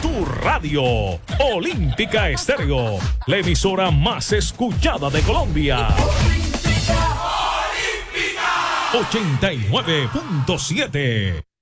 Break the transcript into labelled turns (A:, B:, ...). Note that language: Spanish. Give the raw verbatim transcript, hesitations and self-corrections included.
A: tu radio. Olímpica Estéreo, la emisora más escuchada de Colombia. ochenta y nueve punto siete.